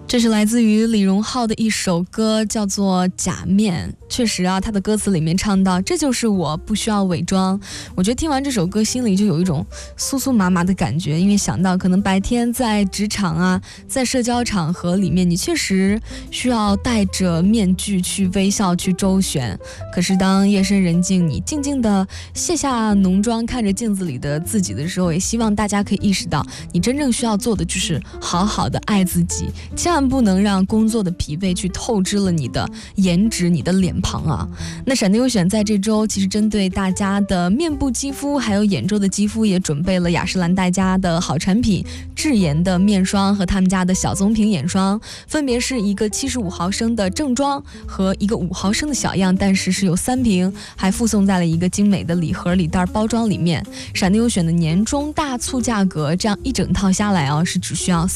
这是来自于李荣浩的一首歌，叫做《假面》。确实啊，他的歌词里面唱到，这就是我，不需要伪装。我觉得听完这首歌，心里就有一种酥酥麻麻的感觉，因为想到可能白天在职场啊，在社交场合里面，你确实需要戴着面具去微笑去周旋。可是当夜深人静，你静静的卸下浓妆，看着镜子里的自己的时候，也希望大家可以意识到，你真正需要做的就是好好的爱自己，千万不能让工作的疲惫去透支了你的颜值、你的脸庞啊。那闪电优选在这周其实针对大家的面部肌肤还有眼周的肌肤，也准备了雅诗兰黛家的好产品智妍的面霜和他们家的小棕瓶眼霜，分别是一个75毫升的正装和一个5毫升的小样，但是是有3瓶，还附送在了一个精美的礼盒礼袋包装里面。闪电优选的年终大促价格，这样一整套下来啊，是只需要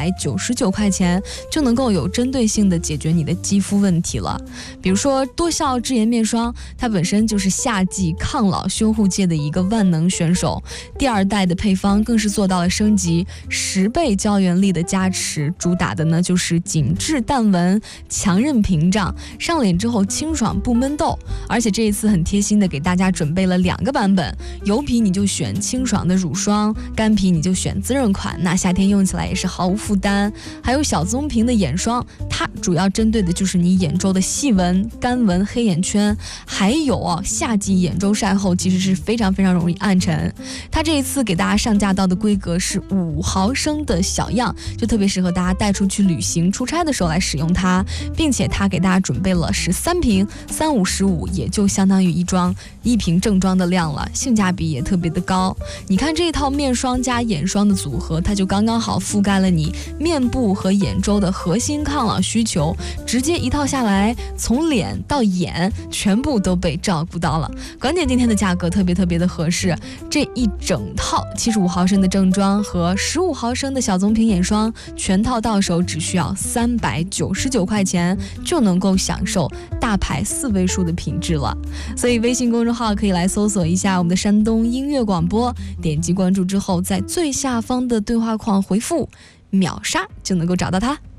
399块钱就能够有针对性的解决你的肌肤问题了。比如说多效智妍面霜，它本身就是夏季抗老修护界的一个万能选手，第2代的配方更是做到了升级，10倍胶原力的加持，主打的呢就是紧致淡纹、强韧屏障，上脸之后清爽不闷痘。而且这一次很贴心的给大家准备了2个版本，油皮你就选清爽的乳霜，干皮你就选滋润款，那夏天用起来也是毫无负担。还有小棕瓶的眼霜，它主要针对的就是你眼周的细纹、干纹、黑眼圈，还有夏季眼周晒后其实是非常非常容易暗沉。它这一次给大家上架到的规格是5毫升的小样，就特别适合大家带出去旅行、出差的时候来使用它，并且它给大家准备了13瓶，3515，也就相当于一瓶正装的量了，性价比也特别的高。你看这一套面霜加眼霜的组合，它就刚刚好覆盖了你面部和眼周的核心抗老需求，直接一套下来，从脸到眼全部都被照顾到了。关键今天的价格特别特别的合适，这一整套75毫升的正装和15毫升的小棕瓶眼霜，全套到手只需要399块钱，就能够享受大牌4位数的品质了。所以微信公众号可以来搜索一下我们的山东音乐广播，点击关注之后，在最下方的对话框回复秒杀就能够找到它。